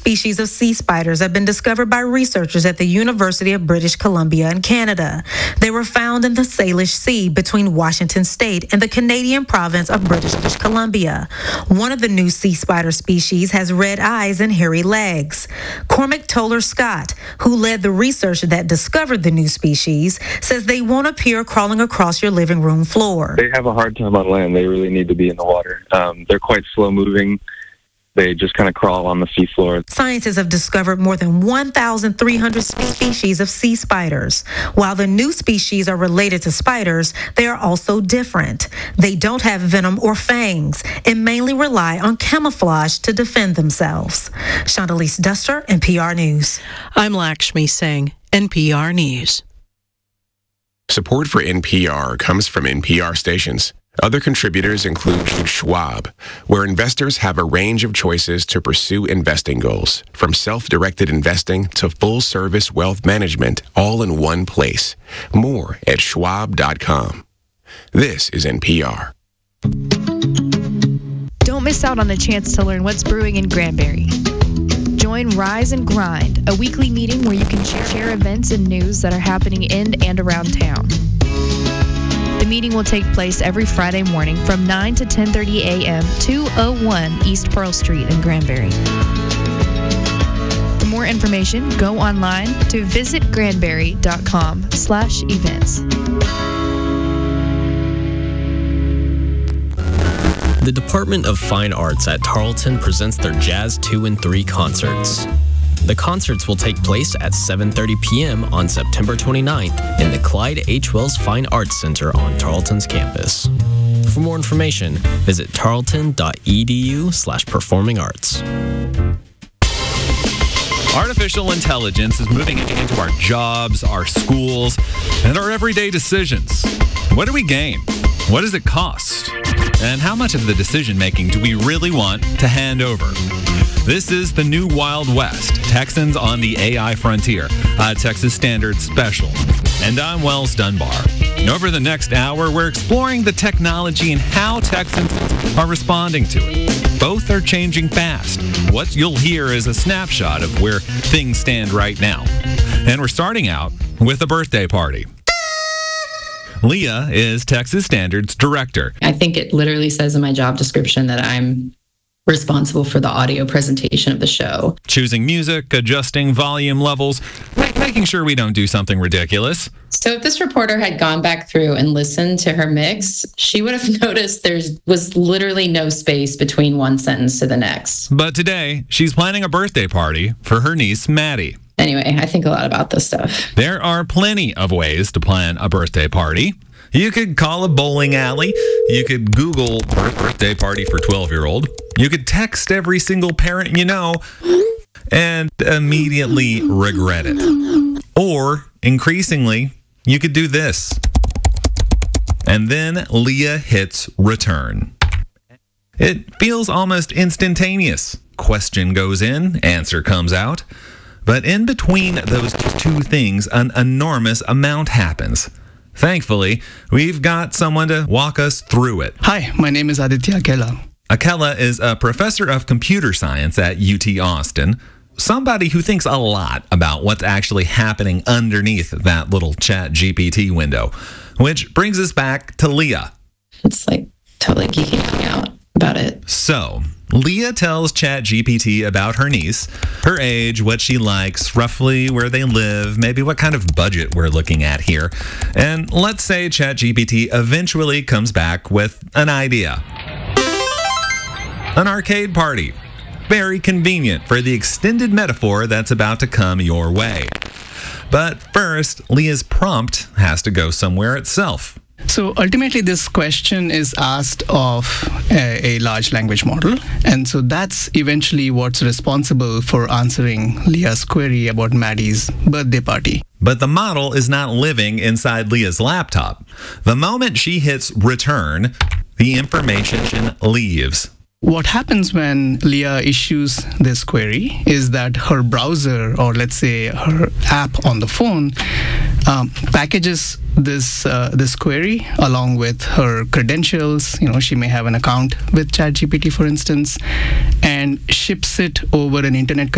species of sea spiders have been discovered by researchers at the University of British Columbia in Canada. They were found in the Salish Sea between Washington State and the Canadian province of British Columbia. One of the new sea spider species has red eyes and hairy legs. Cormac Toller Scott, who led the research that discovered the new species, says they won't appear crawling across your living room floor. They have a hard time on land. They really need to be in the water. They're quite slow moving. They just kind of crawl on the seafloor. Scientists have discovered more than 1,300 species of sea spiders. While the new species are related to spiders, they are also different. They don't have venom or fangs and mainly rely on camouflage to defend themselves. Chandalise Duster, NPR News. I'm Lakshmi Singh, NPR News. Support for NPR comes from NPR stations. Other contributors include Schwab, where investors have a range of choices to pursue investing goals, from self-directed investing to full-service wealth management, all in one place. More at schwab.com. This is NPR. Don't miss out on the chance to learn what's brewing in Granbury. Join Rise and Grind, a weekly meeting where you can share events and news that are happening in and around town. The meeting will take place every Friday morning from 9 to 10:30 a.m. 201 East Pearl Street in Granbury. For more information, go online to visitgranbury.com/events. The Department of Fine Arts at Tarleton presents their Jazz 2 and 3 concerts. The concerts will take place at 7:30 p.m. on September 29th in the Clyde H. Wells Fine Arts Center on Tarleton's campus. For more information, visit tarleton.edu/performingarts. Artificial intelligence is moving into our jobs, our schools, and our everyday decisions. What do we gain? What does it cost? And how much of the decision-making do we really want to hand over? This is the new Wild West, Texans on the AI Frontier, a Texas Standard special. And I'm Wells Dunbar. Over the next hour, we're exploring the technology and how Texans are responding to it. Both are changing fast. What you'll hear is a snapshot of where things stand right now. And we're starting out with a birthday party. Leah is Texas Standard's director. I think it literally says in my job description that I'm responsible for the audio presentation of the show. Choosing music, adjusting volume levels, making sure we don't do something ridiculous. So if this reporter had gone back through and listened to her mix, she would have noticed there was literally no space between one sentence to the next. But today, she's planning a birthday party for her niece, Maddie. Anyway, I think a lot about this stuff. There are plenty of ways to plan a birthday party. You could call a bowling alley. You could Google birthday party for 12-year-old. You could text every single parent you know and immediately regret it. Or, increasingly, you could do this. And then Leah hits return. It feels almost instantaneous. Question goes in, answer comes out. But in between those two things, an enormous amount happens. Thankfully, we've got someone to walk us through it. Hi, my name is Aditya Akella. Akella is a professor of computer science at UT Austin, somebody who thinks a lot about what's actually happening underneath that little ChatGPT window, which brings us back to Leah. It's like totally geeking out about it. So, Leah tells ChatGPT about her niece, her age, what she likes, roughly where they live, maybe what kind of budget we're looking at here. And let's say ChatGPT eventually comes back with an idea. An arcade party. Very convenient for the extended metaphor that's about to come your way. But first, Leah's prompt has to go somewhere itself. So ultimately, this question is asked of a large language model. And so that's eventually what's responsible for answering Leah's query about Maddie's birthday party. But the model is not living inside Leah's laptop. The moment she hits return, the information leaves. What happens when Leah issues this query is that her browser, or let's say her app on the phone, packages this query along with her credentials. You know, she may have an account with ChatGPT, for instance, and ships it over an internet